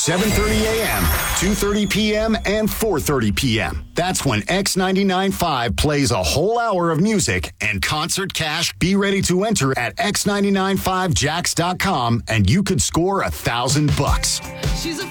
7:30 a.m., 2:30 p.m., and 4:30 p.m. That's when X99.5 plays a whole hour of music and concert cash. Be ready to enter at x995jacks.com, and you could score $1,000. She's a